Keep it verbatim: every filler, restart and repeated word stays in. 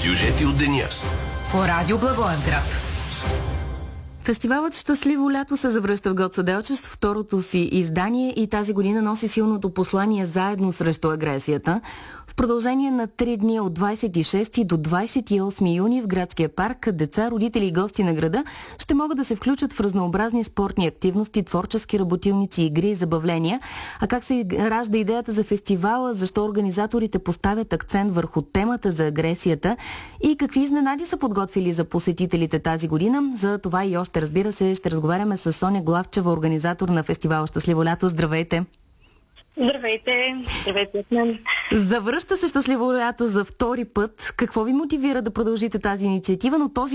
Сюжети от деня. По радио Благоевград. Фестивалът "Щастливо лято" се завръща в Гоце Делчев с второто си издание и тази година носи силното послание "Заедно срещу агресията". В продължение на три дни от двадесет и шести до двадесет и осми юни в градския парк деца, родители и гости на града ще могат да се включат в разнообразни спортни активности, творчески работилници, игри и забавления. А как се ражда идеята за фестивала, защо организаторите поставят акцент върху темата за агресията и какви изненади са подготвили за посетителите тази година, за това и още, разбира се, ще разговаряме с Соня Главчева, организатор на фестивала "Щастливо лято". Здравейте! Здравейте! Здравейте от мен! Завръща се "Щастливо лято" за втори път. Какво ви мотивира да продължите тази инициатива, но този